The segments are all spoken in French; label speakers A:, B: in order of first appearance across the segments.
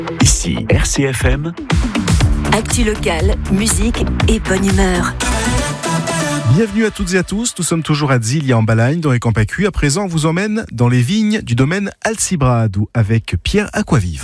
A: Ici RCFM.
B: Actu locale, musique et bonne humeur.
C: Bienvenue à toutes et à tous, nous sommes toujours à Zillia en Balagne dans les Campacus. À présent, on vous emmène dans les vignes du domaine Alcibrado avec Pierre Aquavive.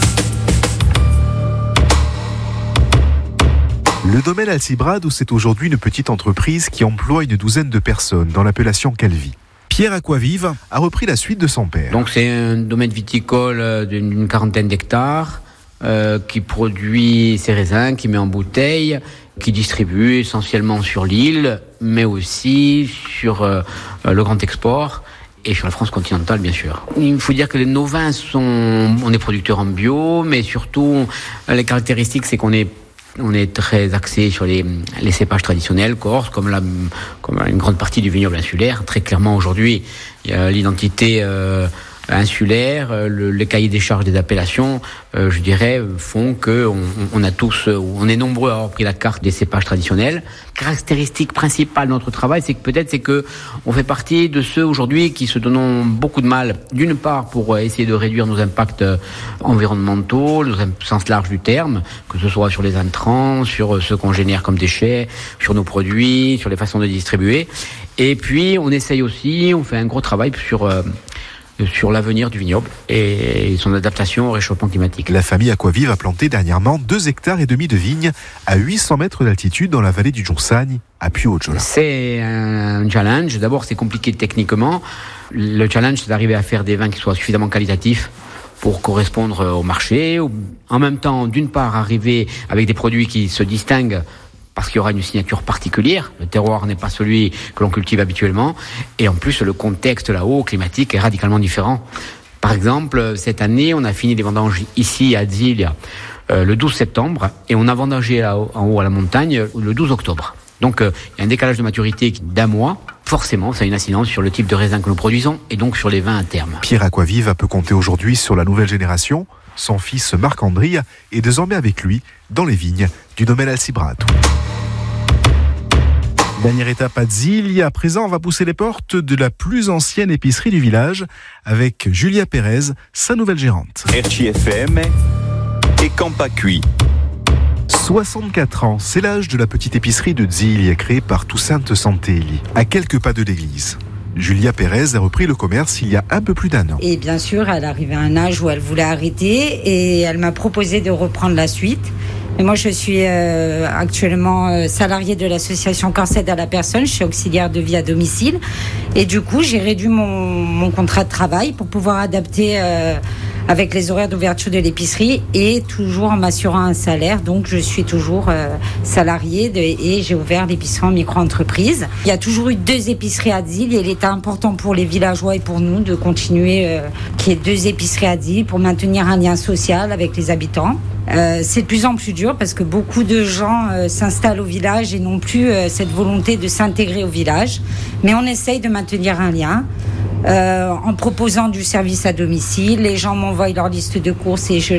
C: Le domaine Alcibrado, c'est aujourd'hui une petite entreprise qui emploie une douzaine de personnes dans l'appellation Calvi. Pierre Aquavive a repris la suite de son père.
D: Donc c'est un domaine viticole d'une quarantaine d'hectares qui produit ses raisins, qui met en bouteille, qui distribue essentiellement sur l'île, mais aussi sur le grand export et sur la France continentale, bien sûr. Il faut dire que nos vins on est producteurs en bio, mais surtout, les caractéristiques, c'est qu'on est très axé sur les cépages traditionnels corses, comme une grande partie du vignoble insulaire. Très clairement, aujourd'hui, il y a l'identité insulaire, les cahiers des charges des appellations, je dirais, font que on est nombreux à avoir pris la carte des cépages traditionnels. Caractéristique principale de notre travail, c'est que on fait partie de ceux aujourd'hui qui se donnent beaucoup de mal, d'une part pour essayer de réduire nos impacts environnementaux, au sens large du terme, que ce soit sur les intrants, sur ce qu'on génère comme déchets, sur nos produits, sur les façons de distribuer. Et puis on essaye aussi, on fait un gros travail sur l'avenir du vignoble et son adaptation au réchauffement climatique.
C: La famille Aquavive a planté dernièrement 2,5 hectares de vignes à 800 mètres d'altitude dans la vallée du Gionsagni, à Piuoggiola.
D: C'est un challenge. D'abord, c'est compliqué techniquement. Le challenge, c'est d'arriver à faire des vins qui soient suffisamment qualitatifs pour correspondre au marché. En même temps, d'une part, arriver avec des produits qui se distinguent parce qu'il y aura une signature particulière. Le terroir n'est pas celui que l'on cultive habituellement. Et en plus, le contexte là-haut, climatique, est radicalement différent. Par exemple, cette année, on a fini les vendanges ici à Zillia le 12 septembre et on a vendangé là-haut, en haut à la montagne, le 12 octobre. Donc, il y a un décalage de maturité d'un mois. Forcément, ça a une incidence sur le type de raisin que nous produisons et donc sur les vins à terme.
C: Pierre Aquavive peut compter aujourd'hui sur la nouvelle génération. Son fils Marc-André est désormais avec lui dans les vignes du domaine Alcibrado. Dernière étape à Zillia. À présent, on va pousser les portes de la plus ancienne épicerie du village avec Julia Pérez, sa nouvelle gérante.
A: RCFM et Campacus.
C: 64 ans, c'est l'âge de la petite épicerie de Zillia créée par Toussaint Santelli, à quelques pas de l'église. Julia Pérez a repris le commerce il y a un peu plus d'1 an.
E: Et bien sûr, elle arrivait à un âge où elle voulait arrêter et elle m'a proposé de reprendre la suite. Et moi, je suis actuellement salariée de l'association Cancer à la personne. Je suis auxiliaire de vie à domicile. Et du coup, j'ai réduit mon contrat de travail pour pouvoir adapter avec les horaires d'ouverture de l'épicerie et toujours en m'assurant un salaire. Donc, je suis toujours salariée et j'ai ouvert l'épicerie en micro-entreprise. Il y a toujours eu 2 épiceries à Zillia et il était important pour les villageois et pour nous de continuer qu'il y ait 2 épiceries à Zillia pour maintenir un lien social avec les habitants. C'est de plus en plus dur parce que beaucoup de gens s'installent au village et n'ont plus cette volonté de s'intégrer au village. Mais on essaye de maintenir un lien en proposant du service à domicile. Les gens m'envoient leur liste de courses et je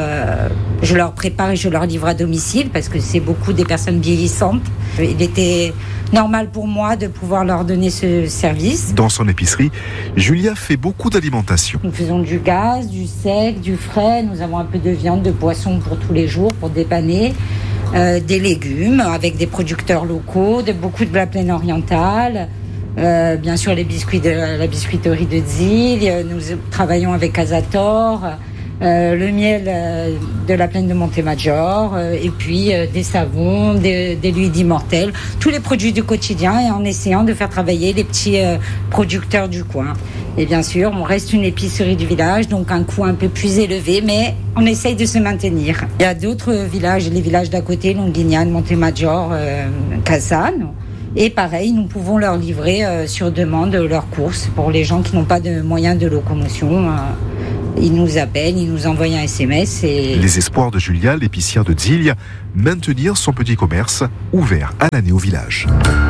E: leur prépare et je leur livre à domicile parce que c'est beaucoup des personnes vieillissantes. Il était normal pour moi de pouvoir leur donner ce service.
C: Dans son épicerie, Julia fait beaucoup d'alimentation.
E: Nous faisons du gaz, du sec, du frais. Nous avons un peu de viande, de poisson pour tous les jours, pour dépanner. Des légumes avec des producteurs locaux, beaucoup de la plaine orientale. Bien sûr, les biscuits de la biscuiterie de Zillia. Nous travaillons avec Azator. Le miel de la plaine de Montemaggiore et puis des savons, des huiles immortelles, tous les produits du quotidien et en essayant de faire travailler les petits producteurs du coin. Et bien sûr, on reste une épicerie du village, donc un coût un peu plus élevé, mais on essaye de se maintenir. Il y a d'autres villages, les villages d'à côté, Longhignane, Montemaggiore, Cassano. Et pareil, nous pouvons leur livrer sur demande leurs courses pour les gens qui n'ont pas de moyens de locomotion. Ils nous appellent, ils nous envoient un SMS. Et...
C: Les espoirs de Julia, l'épicière de Zillia, maintenir son petit commerce ouvert à l'année au village.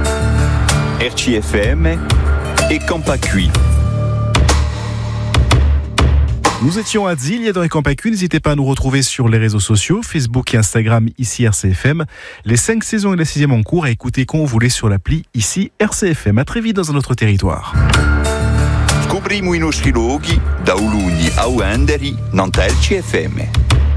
A: RCFM et Campacus.
C: Nous étions à Zillia dans les Campacus. N'hésitez pas à nous retrouver sur les réseaux sociaux, Facebook et Instagram, ici RCFM. Les 5 saisons et la 6e en cours à écouter quand vous voulez sur l'appli ici RCFM. À très vite dans un autre territoire.
A: Scopriamo i nostri luoghi da Ulugni a Uenderi, non RCFM.